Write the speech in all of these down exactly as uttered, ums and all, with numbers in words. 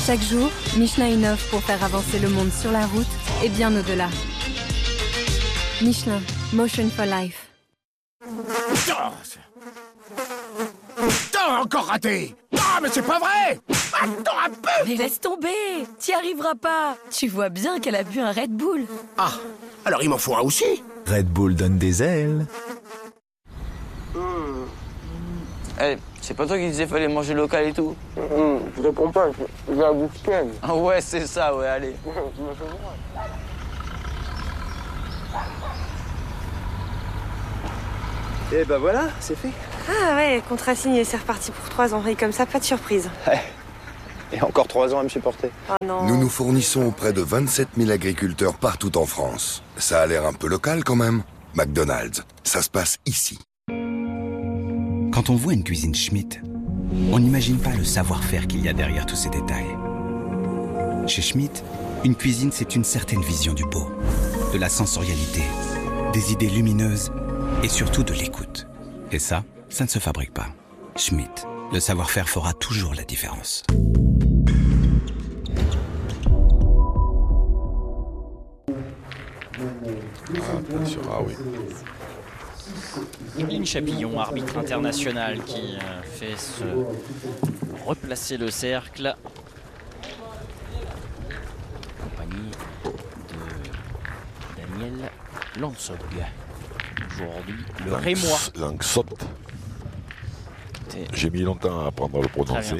Chaque jour, Michelin innove pour faire avancer le monde sur la route et bien au-delà. Michelin, Motion for Life. Putain, encore raté! Ah, mais c'est pas vrai! Attends un peu! Mais laisse tomber! T'y arriveras pas! Tu vois bien qu'elle a bu un Red Bull. Ah, alors il m'en faut un aussi? Red Bull donne des ailes. Mmh. Hey, c'est pas toi qui disais fallait manger local et tout? Mmh, je réponds pas, j'ai la bouche pleine. Ah ouais, c'est ça, ouais, allez. Et ben voilà, c'est fait. Ah ouais, contrat signé, c'est reparti pour trois ans. Et comme ça, pas de surprise. Ouais. Et encore trois ans à me supporter. Oh non. Nous nous fournissons auprès de vingt-sept mille agriculteurs partout en France. Ça a l'air un peu local quand même. McDonald's, ça se passe ici. Quand on voit une cuisine Schmitt, on n'imagine pas le savoir-faire qu'il y a derrière tous ces détails. Chez Schmitt, une cuisine, c'est une certaine vision du beau, de la sensorialité, des idées lumineuses et surtout de l'écoute. Et ça, ça ne se fabrique pas. Schmitt, le savoir-faire fera toujours la différence. Ah, bien sûr, ah oui. Evelyne Chapillon, arbitre international, qui euh, fait se replacer le cercle. En compagnie de Daniel Langsog. Aujourd'hui, le Langs, Rémois. Langsot. J'ai mis longtemps à apprendre à le prononcer.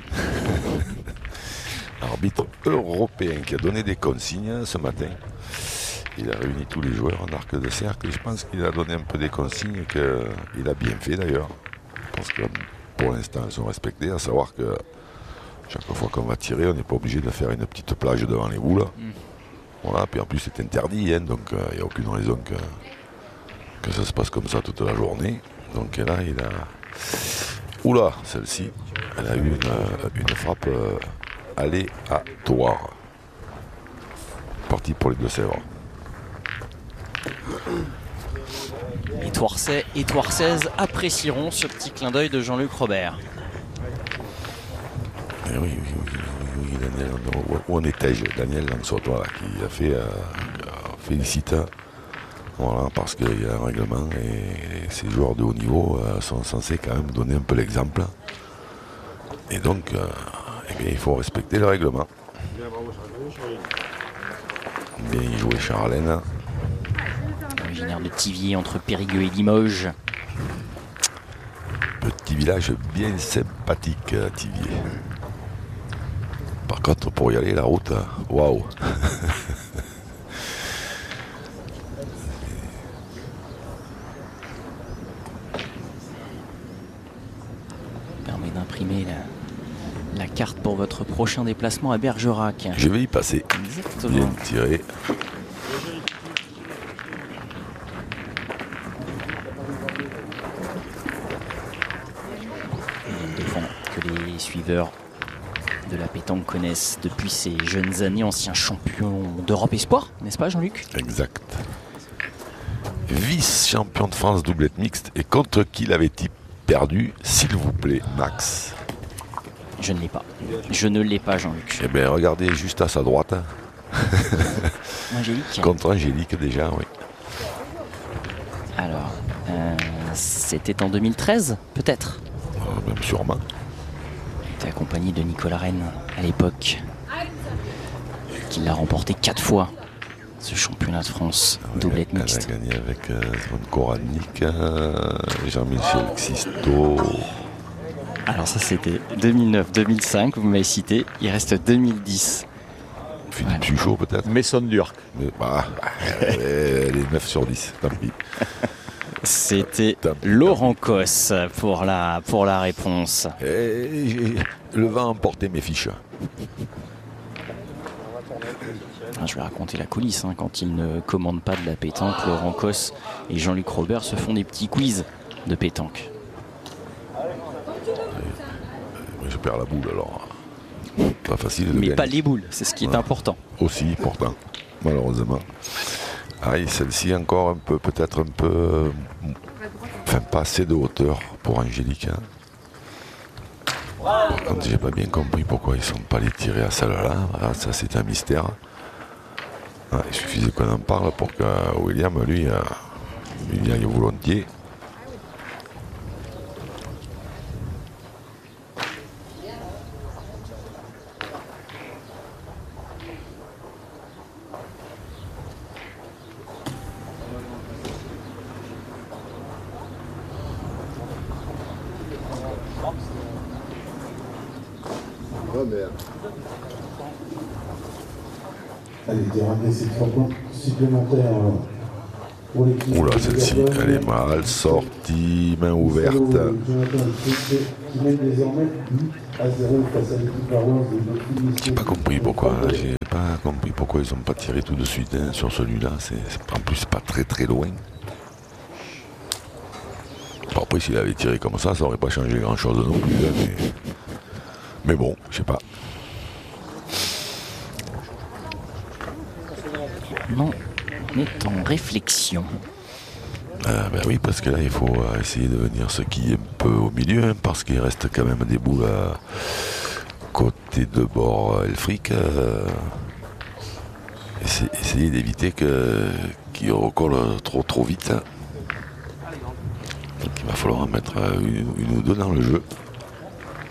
Arbitre européen qui a donné des consignes ce matin. Il a réuni tous les joueurs en arc de cercle et je pense qu'il a donné un peu des consignes qu'il a bien fait d'ailleurs. Parce que pour l'instant elles sont respectées, à savoir que chaque fois qu'on va tirer, on n'est pas obligé de faire une petite plage devant les boules. Mm. Voilà, puis en plus c'est interdit, hein, donc il euh, n'y a aucune raison que, que ça se passe comme ça toute la journée. Donc là il a... Oula, celle-ci, elle a eu une, une frappe euh, aléatoire. Parti pour les Deux-Sèvres. Et Toircais et Toircaises apprécieront ce petit clin d'œil de Jean-Luc Robert. Eh oui, oui, oui, oui, oui, Daniel, où en étais-je? Daniel Langsot, voilà, qui a fait euh, félicite, voilà, parce qu'il y a un règlement et ces joueurs de haut niveau euh, sont censés quand même donner un peu l'exemple. Et donc, euh, eh bien, il faut respecter le règlement. Bien joué Charlène. Originaire de Thiviers entre Périgueux et Limoges. Petit village bien sympathique, Thiviers. Par contre, pour y aller, la route, waouh. Permet d'imprimer la, la carte pour votre prochain déplacement à Bergerac. Je vais y passer. Exactement. Bien tiré. Que les suiveurs de la pétanque connaissent depuis ses jeunes années, ancien champion d'Europe Espoir, n'est-ce pas Jean-Luc? Exact. Vice-champion de France doublette mixte. Et contre qui l'avait-il perdu, s'il vous plaît, Max? Je ne l'ai pas. Je ne l'ai pas, Jean-Luc. Eh bien, regardez juste à sa droite. Angélique. Contre Angélique, déjà, oui. Alors, euh, c'était en deux mille treize, peut-être? euh, Même sûrement. Il était accompagné de Nicolas Rennes à l'époque, qui l'a remporté quatre fois, ce championnat de France Ah ouais, doublette mixte. Elle a gagné avec euh, Koranic, euh, Jean-Michel Xisto. Alors ça c'était deux mille neuf deux mille cinq, vous m'avez cité, il reste deux mille dix. Philippe ouais. Suchot peut-être. Maison Durk. Mais bah, elle est neuf sur dix, tant pis. C'était Laurent Cos pour la, pour la réponse. Et le vent a emporté mes fiches. Ah, je vais raconter la coulisse. Hein. Quand il ne commande pas de la pétanque, Laurent Cos et Jean-Luc Robert se font des petits quiz de pétanque. Moi, je perds la boule alors. Pas facile de Mais gagner. pas les boules, c'est ce qui est ouais. important. Aussi important, malheureusement. Ah, et celle-ci encore un peu, peut-être un peu... Euh, enfin, pas assez de hauteur pour Angélique. Hein. Quand j'ai pas bien compris pourquoi ils sont pas allés tirer à celle-là, voilà, ça c'est un mystère. Ah, il suffisait qu'on en parle pour que William, lui, euh, il y aille volontiers. Allez, déranger ces trois points supplémentaires pour l'équipe. Oula, celle-ci, elle est mal sortie, main ouverte. Qui mène désormais à zéro face à l'équipe varoise de J'ai pas compris pourquoi, j'ai pas compris pourquoi ils ont pas tiré tout de suite hein, sur celui-là. C'est, en plus, c'est pas très très loin. Bon, après, s'il avait tiré comme ça, ça aurait pas changé grand-chose non plus. Hein, mais... mais bon, je sais pas. Non, on est en réflexion. Ah ben oui, parce que là, il faut euh, essayer de venir se quiller un peu au milieu, hein, parce qu'il reste quand même des boules à côté de bord euh, Elfric. Euh, essayer, essayer d'éviter que, qu'il recolle trop trop vite. Donc il va falloir en mettre une, une ou deux dans le jeu.